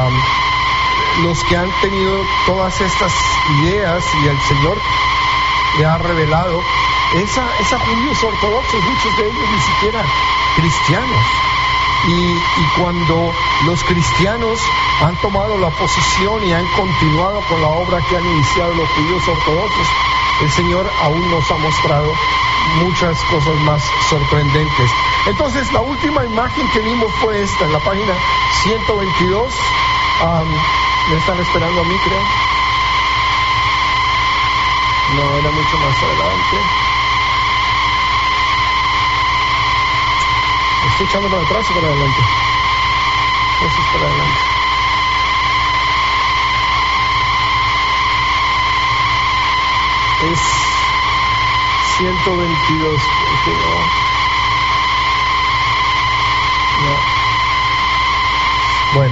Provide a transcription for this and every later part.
los que han tenido todas estas ideas y el Señor le ha revelado, es a judíos ortodoxos, muchos de ellos ni siquiera cristianos. Y cuando los cristianos han tomado la posición y han continuado con la obra que han iniciado los judíos ortodoxos, el Señor aún nos ha mostrado muchas cosas más sorprendentes. Entonces, la última imagen que vimos fue esta, en la página 122. Me están esperando a mí, creo. No, era mucho más adelante. ¿Estoy echando para atrás o para adelante? Eso es para adelante. Es 122. No. Bueno.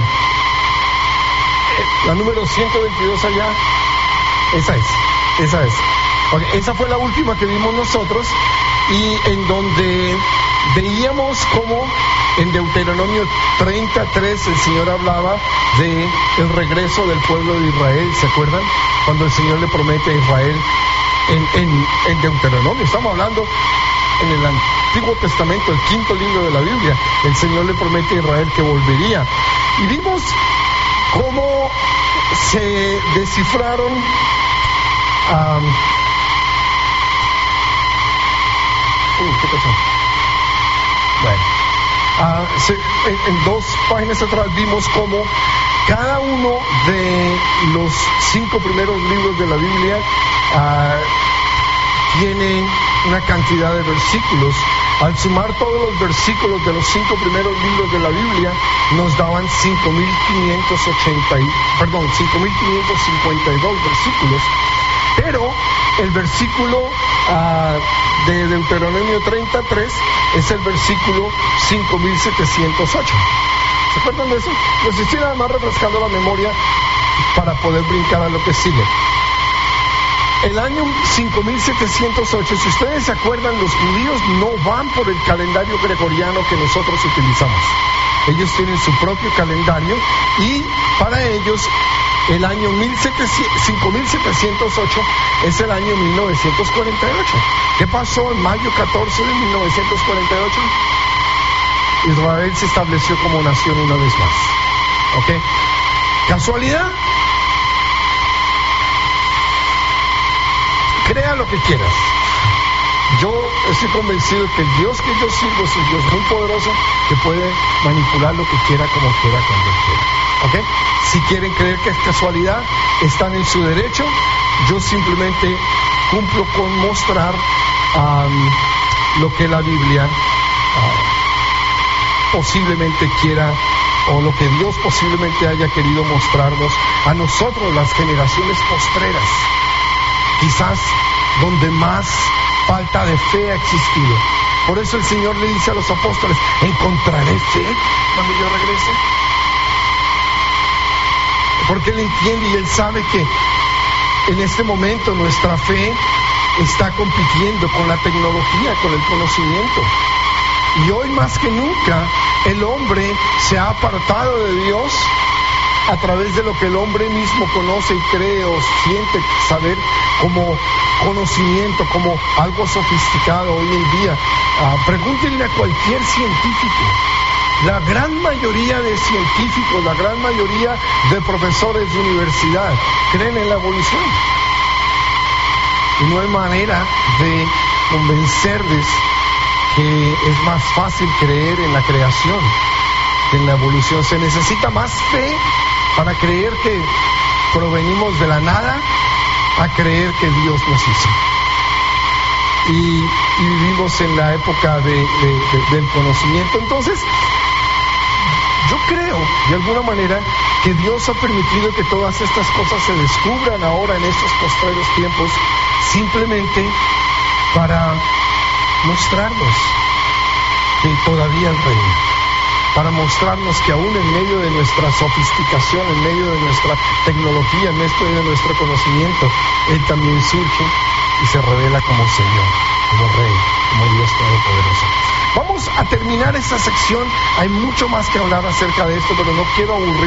La número 122 allá. Esa es. Okay, esa fue la última que vimos nosotros, y en donde veíamos cómo en Deuteronomio 33 el Señor hablaba de el regreso del pueblo de Israel. ¿Se acuerdan? Cuando el Señor le promete a Israel en Deuteronomio, estamos hablando en el Antiguo Testamento, el quinto libro de la Biblia, el Señor le promete a Israel que volvería. Y vimos cómo se descifraron ¿qué pasó? Bueno, en 2 páginas atrás vimos cómo cada uno de los 5 primeros libros de la Biblia tiene una cantidad de versículos. Al sumar todos los versículos de los 5 primeros libros de la Biblia, nos daban 5.552 versículos. Pero el versículo de Deuteronomio 33 es el versículo 5.708. ¿Se acuerdan de eso? Pues estoy nada más refrescando la memoria para poder brincar a lo que sigue. El año 5708, si ustedes se acuerdan, los judíos no van por el calendario gregoriano que nosotros utilizamos. Ellos tienen su propio calendario, y para ellos el año 5708 es el año 1948. ¿Qué pasó en mayo 14 de 1948? Israel se estableció como nación una vez más. ¿Ok? ¿Casualidad? Crea lo que quieras. Yo estoy convencido de que el Dios que yo sirvo es un Dios muy poderoso, que puede manipular lo que quiera, como quiera, cuando quiera. ¿Ok? Si quieren creer que es casualidad, están en su derecho. Yo simplemente cumplo con mostrar lo que la Biblia posiblemente quiera, o lo que Dios posiblemente haya querido mostrarnos a nosotros, las generaciones postreras. Quizás donde más falta de fe ha existido. Por eso el Señor le dice a los apóstoles: ¿encontraré fe cuando yo regrese? Porque Él entiende y Él sabe que en este momento nuestra fe está compitiendo con la tecnología, con el conocimiento. Y hoy más que nunca el hombre se ha apartado de Dios a través de lo que el hombre mismo conoce y cree o siente saber como conocimiento, como algo sofisticado hoy en día. Pregúntenle a cualquier científico. La gran mayoría de científicos, la gran mayoría de profesores de universidad creen en la evolución. Y no hay manera de convencerles que es más fácil creer en la creación que en la evolución. Se necesita más fe para creer que provenimos de la nada a creer que Dios nos hizo. Y vivimos en la época del conocimiento. Entonces, yo creo, de alguna manera, que Dios ha permitido que todas estas cosas se descubran ahora en estos postreros tiempos, simplemente para mostrarnos que todavía es reino, para mostrarnos que aún en medio de nuestra sofisticación, en medio de nuestra tecnología, en medio de nuestro conocimiento, Él también surge y se revela como Señor, como Rey, como Dios Todopoderoso. Vamos a terminar esta sección. Hay mucho más que hablar acerca de esto, pero no quiero aburrir